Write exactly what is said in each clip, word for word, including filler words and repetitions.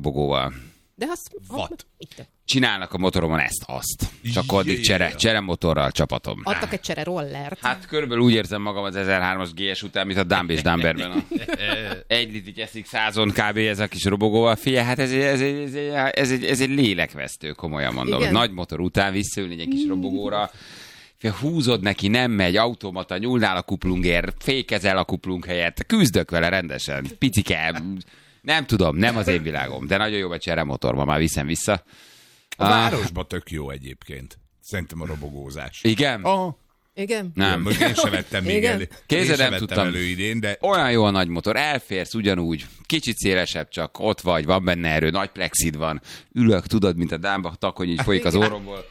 robogóval. De azt... What? Csinálnak a motoromon ezt-azt. Csak addig csere, csere motorral csapatom. Adtak egy csere rollert. Hát körülbelül úgy érzem magam az ezerhármas gé es után, mint a Dumb és Dumberben. Egy litrit eszik százon kb. Ez a kis robogóval. Figyelj, hát ez, ez, ez, ez, ez, egy, ez egy lélekvesztő, komolyan mondom. Igen? Nagy motor után visszaülni egy kis robogóra. Húzod neki, nem megy, automata, nyúlnál a kuplungért, fékezel a kuplung helyett, küzdök vele rendesen, picike, nem tudom, nem az én világom, de nagyon jó a cseremotor, ma már viszem vissza. A városban tök jó egyébként. Szerintem a robogózás. Igen? Aha. Igen? Nem. Most én sem vettem még elő. Kézzel nem vettem tudtam. elő idén, de... Olyan jó a nagy motor, elférsz ugyanúgy, kicsit szélesebb csak, ott vagy, van benne erő, nagy plexid van, ülök, tudod, mint a dámba, takony, így folyik az orromból,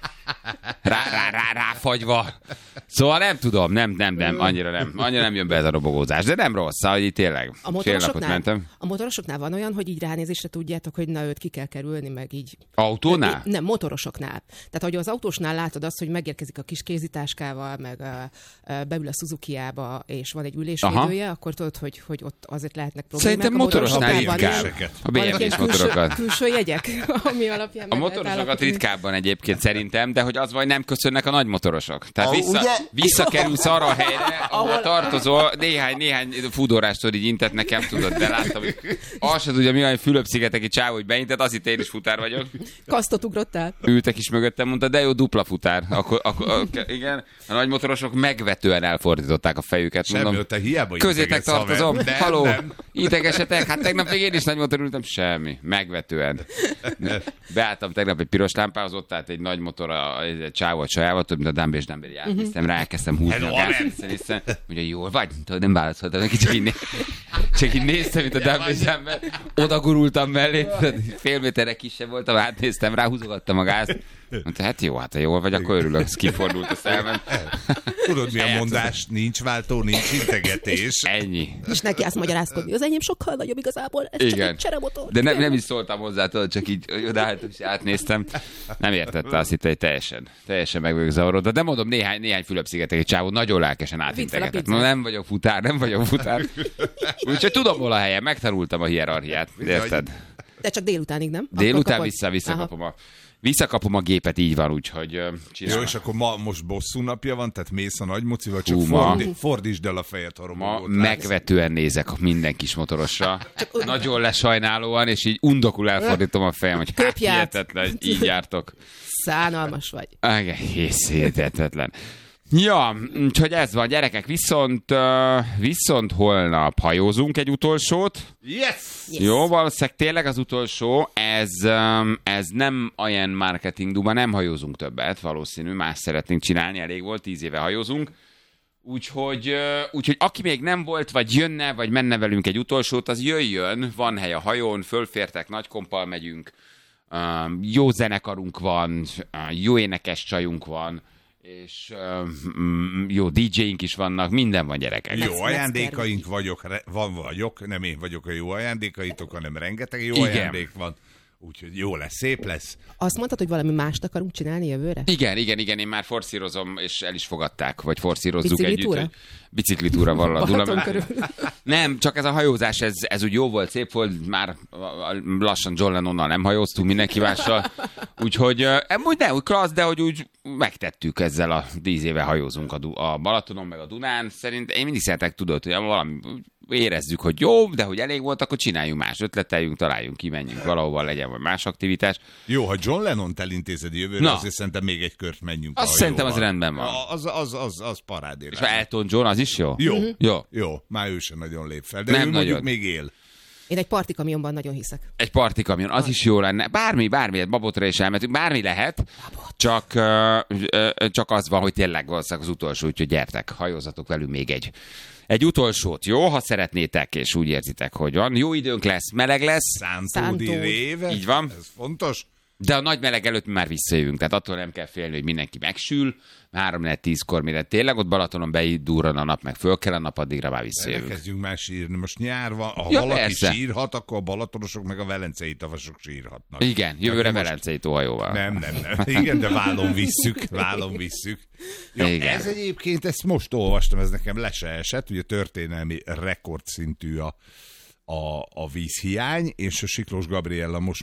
rá, rá, rá, ráfagyva. Szóval nem tudom, nem, nem, nem, annyira nem, annyira nem jön be ez a robogózás, de nem rossz, hogy így tényleg A fél napot motorosoknál, mentem. a motorosoknál van olyan, hogy így ránézésre tudjátok, hogy na őt ki kell kerülni, meg így. Autónál? Nem, motorosoknál. Tehát, hogy az autósnál látod azt, hogy megérkezik a kis kézitáskával, meg a, a, beül a Suzuki-ába, és van egy ülésvédője, akkor tudod, hogy, hogy ott azért lehetnek problémák. Szerintem a motorosnál motorosoknál ritkább. A bé em vé-s külső, motorokat. külső jegyek, ami alapján A meg lehet motorosokat állapítani. ritkábban egyébként szerintem, de hogy az vagy nem köszönnek a nagy motorosok. Tehát A, vissza, ugye? visszakerülsz arra a helyre, ahol tartozol, néhány, néhány fúdórástól így intett nekem, tudod, de láttam, hogy azt se tudja, mi olyan Fülöp-szigeteki csávó, hogy beintett, azt hitt én is futár vagyok. Kasztot ugrottál? Ültek is mögöttem, mondta, de jó, dupla futár. Akkor, akkor, akkor igen, a nagy motorosok megvetően elfordították a fejüket. Semmi, Mondom, ott te hiába közétek integetsz, tartozom, haver. Nem, haló, nem. integesetek, hát tegnap még én is nagy motor ültem, semmi, megvetően. Beálltam tegnap egy piros lámpához, ott állt egy nagy motor, a, egy csávó sajával, több mint a Dumb és Dumberi átnéztem rá, elkezdtem húzni Hello, a gázt, hiszen, hiszen, ugye jól vagy, tudod, nem válaszoltam neki, csak így, né- csak így néztem, mint a Dumb és Dumber, oda gurultam mellé, fél méterre kisebb voltam, átnéztem rá, húzogattam a gázt, mondta, hát jó, hát ha jól vagy, akkor örülök, ez kifordult a szemem. Tudod, mi a mondás? Nincs váltó, nincs integetés. Ennyi. És neki azt magyarázkodni, az enyém sokkal nagyobb igazából, ez csak Igen. egy cseremotor. De nem, nem is szóltam hozzá, tudod, csak így odaálltam és átnéztem. Nem értette, azt hitte, hogy teljesen, teljesen meg vagyok zavarodva. De mondom, néhány, néhány Fülöp-szigeteki csávó nagyon lelkesen átintegetett. Mondom, nem vagyok futár, nem vagyok futár. Úgyhogy tudom, hol a helyem, megtanultam a hierarchiát. Érted? De csak délutánig, nem? Akkor Délután kapod? vissza, visszakapom a, visszakapom a gépet, így van, úgyhogy uh, csinálom. Jó, és akkor ma most bosszú napja van, tehát mész a nagy mocival, csak Hú, ma- fordi, fordítsd el a fejed, ha Ma robogót látsz. megvetően nézek minden kis motorosra. Nagyon lesajnálóan, és így undokul elfordítom a fejem, hogy hát Köpj át. hihetetlen, így jártok. Szánalmas vagy. Egész hihetetlen. Ja, úgyhogy ez van, gyerekek, viszont, uh, viszont holnap hajózunk egy utolsót. Yes! Yes. Jó, valószínűleg tényleg az utolsó, ez, um, ez nem olyan marketing duma, nem hajózunk többet, valószínű, más szeretnénk csinálni, elég volt, tíz éve hajózunk. Úgyhogy, uh, úgyhogy aki még nem volt, vagy jönne, vagy menne velünk egy utolsót, az jöjjön, van hely a hajón, fölfértek, nagy kompal megyünk, um, jó zenekarunk van, uh, jó énekes csajunk van, és uh, jó dé jéink is vannak, minden van, gyerekek. Jó Lesz- ajándékaink lesz vagyok, re- van vagyok, nem én vagyok a jó ajándékaitok, hanem rengeteg jó Igen. ajándék van. Úgyhogy jó lesz, szép lesz. Azt mondtad, hogy valami mást akarunk csinálni jövőre? Igen, igen, igen, én már forszírozom, és el is fogadták, vagy forszírozzuk Biciklitúra? együtt. Hogy biciklitúra valahol a Duna Balaton mellett. körül. Nem, csak ez a hajózás, ez, ez úgy jó volt, szép volt, már lassan John Lennonnal nem hajóztunk mindenki mással. Úgyhogy uh, úgy ne, úgy klassz, de hogy úgy megtettük ezzel a tíz éve hajózunk a, Du- a Balatonon, meg a Dunán. Szerint én mindig szeretek, tudod, hogy valami érezzük, hogy jó, de hogy elég volt, akkor csináljunk más, ötleteljünk, találjunk ki, menjünk valahova, legyen vagy más aktivitás. Jó, ha John Lennon-t elintézed jövőre, Na. azért szerintem még egy kört menjünk. Azt a szerintem az hajóval. rendben van. A- Az, az, az, az parádér. És a Elton John, az is jó? Jó, Jó. jó, már ő sem nagyon lép fel, de Nem ő mondjuk nagyon. még él. Én egy partikamionban nagyon hiszek. Egy partikamion, az is jó lenne. Bármi, bármi, Babotra is elmentünk, bármi lehet, csak, uh, uh, csak az van, hogy tényleg valószínűleg az utolsó, úgyhogy gyertek, hajózatok velünk még egy, egy utolsót, jó? Ha szeretnétek, és úgy érzitek, hogy van. Jó időnk lesz, meleg lesz, Szántódi Szántód. réve. Így van. Ez fontos. de a nagy meleg előtt mi már visszajövünk, tehát attól nem kell félni, hogy mindenki megsül. három tízkor, mire tényleg ott Balatonon beidurran a nap, meg föl kell a nap, addigra már visszajövünk. Elkezdjünk már sírni. Most nyár van, ha Ja, valaki persze. sírhat, akkor a balatonosok meg a velencei tavasok sírhatnak. Igen, jövőre Akkor most- Velencei tóhajóval. Nem, nem, nem. Igen, de vállon visszük, vállon visszük. Ja, Igen. ez egyébként, ezt most olvastam, ez nekem le se esett, ugye történelmi rekordszintű a, a, a vízhiány, és a Siklós Gabriella most